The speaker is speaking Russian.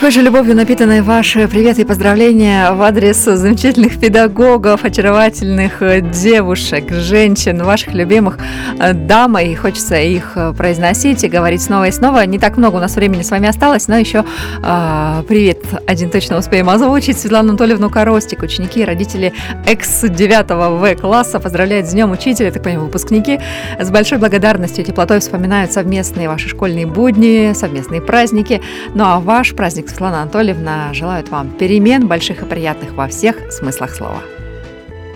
такой же любовью напитаны ваши приветы и поздравления в адрес замечательных педагогов, очаровательных девушек, женщин, ваших любимых дам. И хочется их произносить и говорить снова и снова. Не так много у нас времени с вами осталось, но еще привет один точно успеем озвучить. Светлану Анатольевну Коростик, ученики и родители экс-9 В-класса поздравляют с Днем Учителя, так понимаю, выпускники. С большой благодарностью и теплотой вспоминают совместные ваши школьные будни, совместные праздники. Ну а ваш праздник, Светлана Анатольевна, желает вам перемен больших и приятных во всех смыслах слова.